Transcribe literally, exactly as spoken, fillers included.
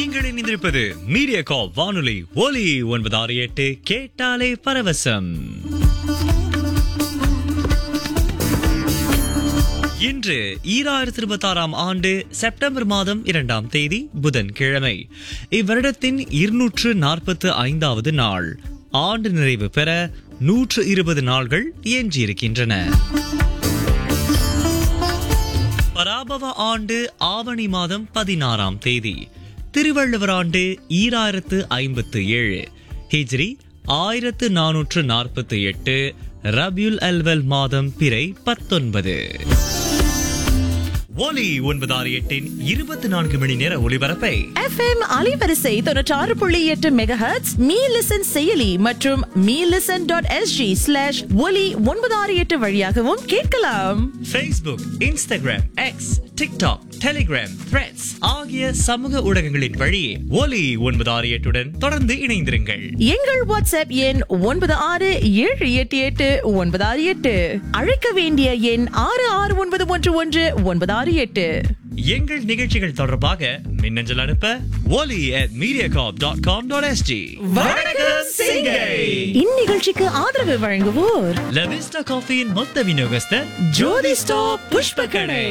நீங்கள் இணைந்திருப்பது மீடியா காப் வானொலி ஒலி ஒன்பது ஆறு எட்டு கேட்டாலே பரவசம். இன்று ஈராயிரத்தி இருபத்தி ஆறாம் ஆண்டு செப்டம்பர் மாதம் இரண்டாம் தேதி புதன்கிழமை. இவ்வருடத்தின் இருநூற்று நாற்பத்து ஐந்தாவது நாள். ஆண்டு நிறைவு பெற நூற்று இருபது நாள்கள் எஞ்சியிருக்கின்றன. பராபவ ஆண்டு ஆவணி மாதம் பதினாறாம் தேதி. திருவள்ளுவர் ஆண்டு ஈராயிரத்து ஐம்பத்து ஏழு. ஹிஜ்ரி ஆயிரத்து நானூற்று நாற்பத்தி எட்டு. ரபியுல் அல்வல் மாதம் பிறை பத்தொன்பது. ஒலி ஒன்பது ஆறு எட்டின் இருபத்தி நான்கு மணி நேர ஒளிபரப்பை எஃப் எம் அலைவரிசை தொண்ணூற்றாறு புள்ளி எட்டு மெகாஹெர்ட்ஸ் மீ லிசன் செயலி மற்றும் me listen dot SG slash ஒலி ஒன்பது ஆறு எட்டு வழியாகவும் கேட்கலாம். Facebook, Instagram, X, TikTok, Telegram, Threads ஆகிய சமூக ஊடகங்களின் வழி ஒலி ஒன்பது ஆறு எட்டுடன் தொடர்ந்து இணைந்திருங்கள். எங்கள் வாட்ஸ்அப் எண் ஒன்பது ஆறு ஏழு எட்டு எட்டு ஒன்பது ஆறு எட்டு. அழைக்க வேண்டிய எண் ஆறு ஆறு ஒன்பது ஒன்று ஒன்று ஒன்பது ஆறு எட்டு. எங்கள் நிகழ்ச்சிகள் தொடர்பாக மின்னஞ்சல் அனுப்ப ஒலி at mediacorp dot com dot s g. வணக்கம் சிங்கை. இந்நிகழ்ச்சிக்கு ஆதரவு வழங்குவோர் லவிஸ்டா காஃபியின் மொத்த விநியோகஸ்தர் ஜோதி ஸ்டாப் புஷ்ப கடை.